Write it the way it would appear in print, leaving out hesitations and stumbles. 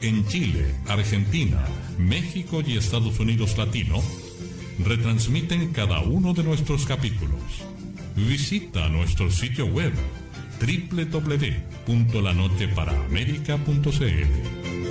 en Chile, Argentina, México y Estados Unidos Latino, retransmiten cada uno de nuestros capítulos. Visita nuestro sitio web www.lanocheparaamerica.cl.